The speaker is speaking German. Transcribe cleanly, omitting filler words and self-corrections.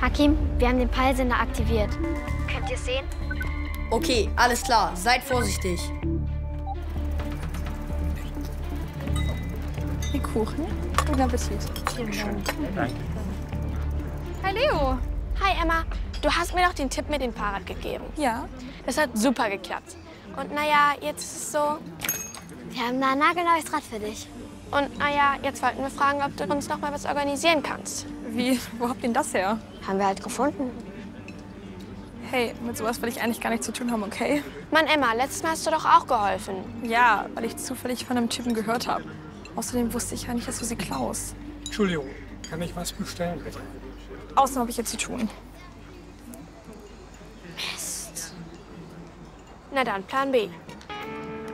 Hakim, wir haben den Peilsender aktiviert. Könnt ihr es sehen? Okay, alles klar. Seid vorsichtig. Die Kuchen. Guten Appetit. Schön. Danke. Hi, Leo. Hi, Emma. Du hast mir doch den Tipp mit dem Fahrrad gegeben. Ja? Das hat super geklappt. Und naja, jetzt ist es so. Wir haben da ein nagelneues Rad für dich. Und naja, jetzt wollten wir fragen, ob du uns noch mal was organisieren kannst. Wie? Wo habt ihr denn das her? Haben wir halt gefunden. Hey, mit sowas will ich eigentlich gar nichts zu tun haben, okay? Mann, Emma, letztes Mal hast du doch auch geholfen. Ja, weil ich zufällig von einem Typen gehört habe. Außerdem wusste ich ja nicht, dass du sie klaust. Entschuldigung, kann ich was bestellen, bitte? Außerdem habe ich jetzt zu tun. Mist. Na dann, Plan B.